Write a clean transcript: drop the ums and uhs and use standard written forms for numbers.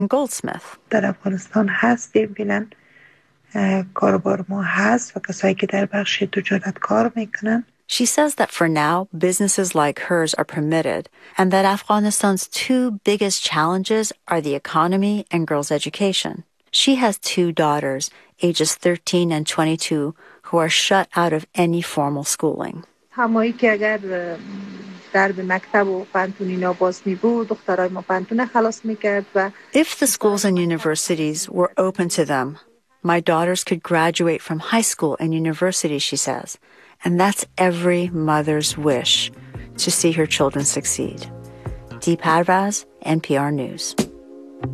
Goldsmith. در افغانستان هستیم فعلا کاربار ما هست و کسایی که در بخش تجارت کار میکنن. She says that for now, businesses like hers are permitted and that Afghanistan's two biggest challenges are the economy and girls' education. She has two daughters, ages 13 and 22, who are shut out of any formal schooling. همایی که اگر درب مکتب و پانتون اینا باز می بود دخترای ما پانتون خلاص میکرد و If the schools and universities were open to them, my daughters could graduate from high school and university, she says. And that's every mother's wish, to see her children succeed. Dee Parvaz, NPR News.